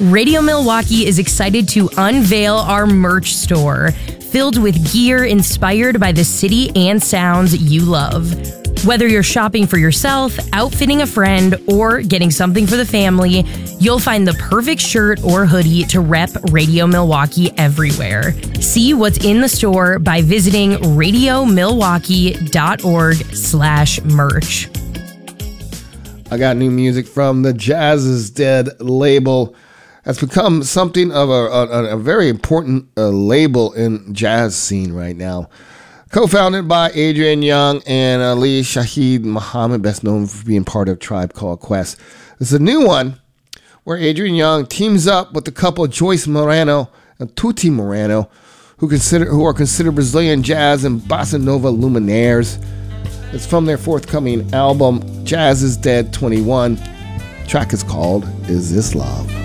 Radio Milwaukee is excited to unveil our merch store, filled with gear inspired by the city and sounds you love. Whether you're shopping for yourself, outfitting a friend, or getting something for the family, you'll find the perfect shirt or hoodie to rep Radio Milwaukee everywhere. See what's in the store by visiting radiomilwaukee.org/merch. I got new music from the Jazz is Dead label. That's become something of a very important label in jazz scene right now. Co-founded by Adrian Younge and Ali Shaheed Muhammad, best known for being part of Tribe Called Quest. It's a new one where Adrian Younge teams up with the couple Joyce Moreno and Tutti Moreno, who are considered Brazilian jazz and bossa nova luminaires. It's from their forthcoming album, Jazz is Dead 21. The track is called Is This Love?